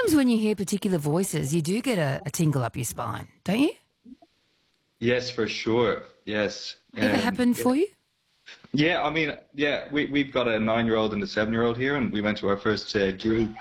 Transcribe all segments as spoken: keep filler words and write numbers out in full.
Sometimes when you hear particular voices, you do get a, a tingle up your spine, don't you? Yes, for sure. Yes. Ever Um, happened for you? yeah, I mean, yeah, we, we've got a nine-year-old and a seven-year-old here, and we went to our first uh, gig.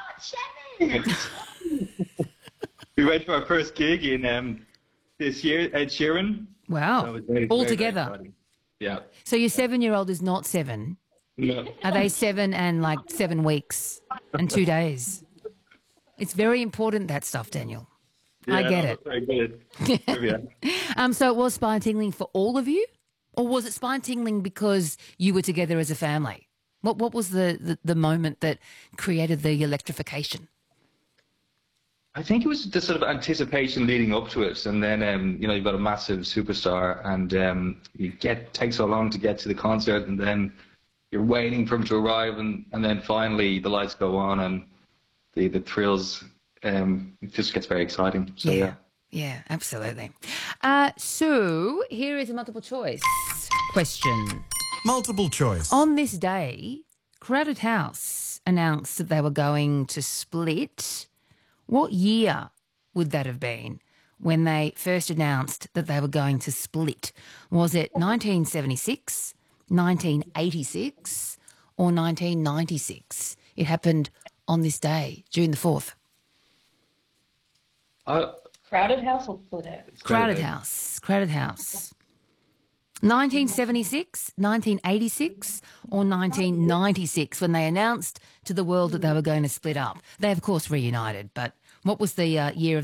We went to our first gig in um, this year, Ed Sheeran. So Wow. it was very, All very, very together. exciting. Yeah. So your seven-year-old is not seven. No. Are they seven and like seven weeks and two days? It's very important, that stuff, Daniel. I Yeah, get no, it. very good. Yeah. Um, so it was spine tingling for all of you? Or was it spine tingling because you were together as a family? What what was the, the, the moment that created the electrification? I think it was the sort of anticipation leading up to it, and then um, you know you've got a massive superstar, and um, you get take so long to get to the concert, and then you're waiting for him to arrive, and, and then finally the lights go on, and the the thrills. Um, it just gets very exciting. So yeah, Yeah, yeah, absolutely. Uh, so here is a multiple choice question. Multiple choice. On this day, Crowded House announced that they were going to split. What year would that have been when they first announced that they were going to split? Was it nineteen seventy-six, nineteen eighty-six, or nineteen ninety-six? It happened on this day, June the fourth. I, Crowded House or Split Out? Crowded House, Crowded House. nineteen seventy-six, nineteen eighty-six, or nineteen ninety-six, when they announced to the world that they were going to split up. They, of course, reunited, but what was the uh, year of